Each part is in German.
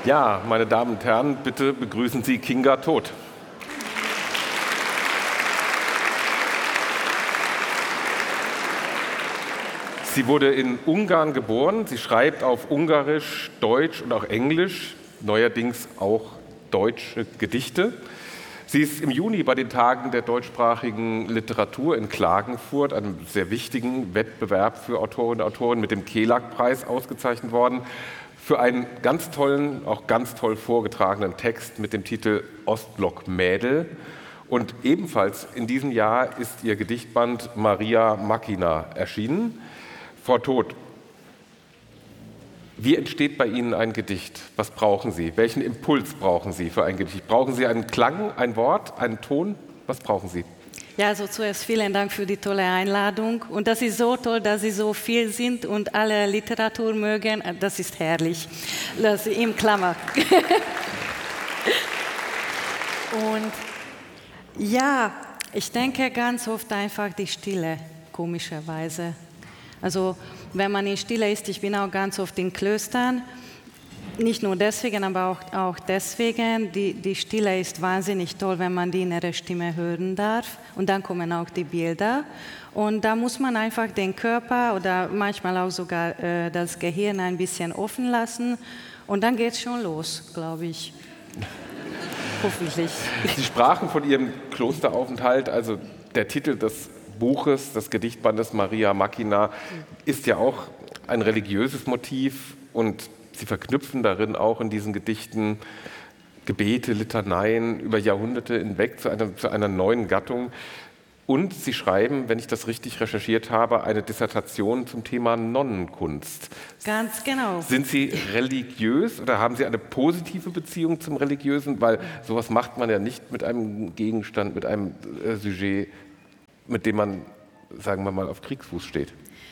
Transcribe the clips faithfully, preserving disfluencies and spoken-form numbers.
Ja, meine Damen und Herren, bitte begrüßen Sie Kinga Todt. Sie wurde in Ungarn geboren. Sie schreibt auf Ungarisch, Deutsch und auch Englisch, neuerdings auch deutsche Gedichte. Sie ist im Juni bei den Tagen der deutschsprachigen Literatur in Klagenfurt, einem sehr wichtigen Wettbewerb für Autorinnen und Autoren, mit dem Kelag-Preis ausgezeichnet worden, für einen ganz tollen, auch ganz toll vorgetragenen Text mit dem Titel Ostblock-Mädel. Und ebenfalls in diesem Jahr ist ihr Gedichtband Maria Machina erschienen. Frau Todt, wie entsteht bei Ihnen ein Gedicht? Was brauchen Sie? Welchen Impuls brauchen Sie für ein Gedicht? Brauchen Sie einen Klang, ein Wort, einen Ton? Was brauchen Sie? Ja, also zuerst vielen Dank für die tolle Einladung. Und das ist so toll, dass Sie so viel sind und alle Literatur mögen. Das ist herrlich. Das im Klammer. Und ja, ich denke ganz oft einfach die Stille, komischerweise. Also wenn man in Stille ist, ich bin auch ganz oft in Klöstern, nicht nur deswegen, aber auch, auch deswegen, die, die Stille ist wahnsinnig toll, wenn man die innere Stimme hören darf und dann kommen auch die Bilder und da muss man einfach den Körper oder manchmal auch sogar äh, das Gehirn ein bisschen offen lassen und dann geht es schon los, glaube ich. Hoffentlich. Sie sprachen von Ihrem Klosteraufenthalt, also der Titel des Buches, des Gedichtbandes Maria Machina, ist ja auch ein religiöses Motiv und Sie verknüpfen darin auch in diesen Gedichten Gebete, Litaneien über Jahrhunderte hinweg zu einer, zu einer neuen Gattung. Und Sie schreiben, wenn ich das richtig recherchiert habe, eine Dissertation zum Thema Nonnenkunst. Ganz genau. Sind Sie religiös oder haben Sie eine positive Beziehung zum Religiösen? Weil sowas macht man ja nicht mit einem Gegenstand, mit einem äh, Sujet, mit dem man, sagen wir mal, auf Kriegsfuß steht.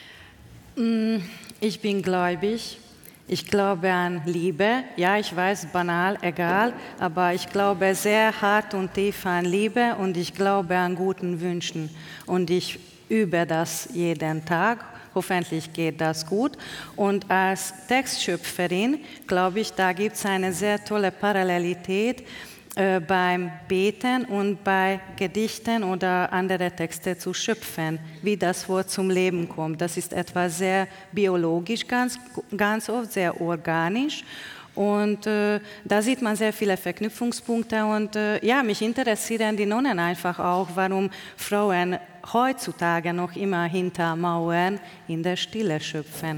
Ich bin gläubig. Ich glaube an Liebe. Ja, ich weiß, banal, egal. Aber ich glaube sehr hart und tief an Liebe und ich glaube an guten Wünschen. Und ich übe das jeden Tag. Hoffentlich geht das gut. Und als Textschöpferin, glaube ich, da gibt es eine sehr tolle Parallelität äh, beim Beten und bei Gedichten oder andere Texte zu schöpfen, wie das Wort zum Leben kommt. Das ist etwas sehr biologisch, ganz, ganz oft sehr organisch. Und äh, da sieht man sehr viele Verknüpfungspunkte. Und äh, ja, mich interessieren die Nonnen einfach auch, warum Frauen heutzutage noch immer hinter Mauern in der Stille schöpfen.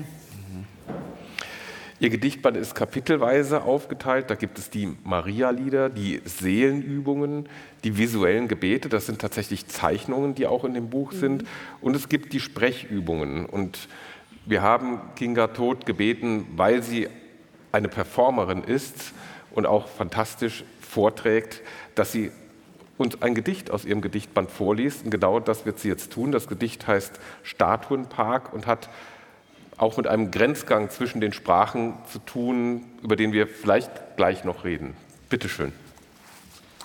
Ihr Gedichtband ist kapitelweise aufgeteilt. Da gibt es die Maria-Lieder, die Seelenübungen, die visuellen Gebete. Das sind tatsächlich Zeichnungen, die auch in dem Buch mhm. sind. Und es gibt die Sprechübungen. Und wir haben Kinga Todt gebeten, weil sie eine Performerin ist und auch fantastisch vorträgt, dass sie uns ein Gedicht aus ihrem Gedichtband vorliest. Und genau das wird sie jetzt tun. Das Gedicht heißt Statuenpark und hat auch mit einem Grenzgang zwischen den Sprachen zu tun, über den wir vielleicht gleich noch reden. Bitte schön.